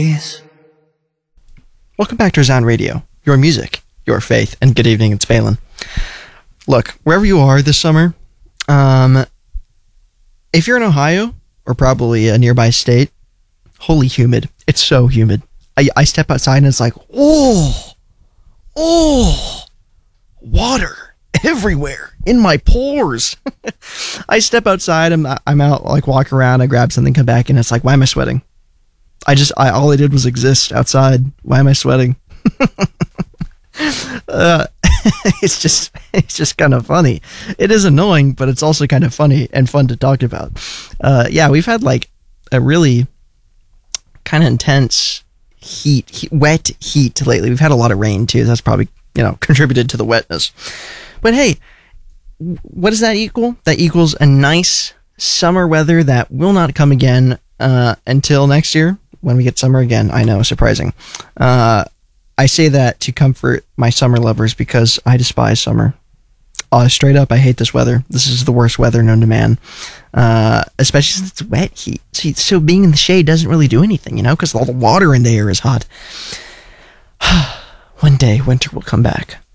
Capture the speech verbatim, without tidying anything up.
Welcome back to Resound Radio, your music, your faith, and good evening, it's Balin. Look, wherever you are this summer, um, if you're in Ohio, or probably a nearby state, holy humid. It's so humid. I, I step outside and it's like, oh, oh, water everywhere in my pores. I step outside, I'm, I'm out, like walk around, I grab something, come back, and it's like, why am I sweating? I just, I, all I did was exist outside. Why am I sweating? uh, it's just, it's just kind of funny. It is annoying, but it's also kind of funny and fun to talk about. Uh, yeah, we've had like a really kind of intense heat, heat, wet heat lately. We've had a lot of rain too. That's probably, you know, contributed to the wetness. But hey, what does that equal? That equals a nice summer weather that will not come again uh, until next year. When we get summer again. I know, surprising. Uh, I say that to comfort my summer lovers because I despise summer. Uh, straight up, I hate this weather. This is the worst weather known to man. Uh, especially since it's wet heat. So, so being in the shade doesn't really do anything, you know, because all the water in the air is hot. One day, winter will come back.